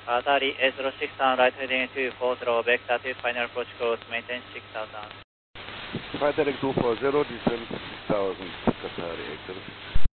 Atari A06 on right heading 240, vector to final approach course, maintain 6000. Right heading 240, descend 6000, Qatari Exit.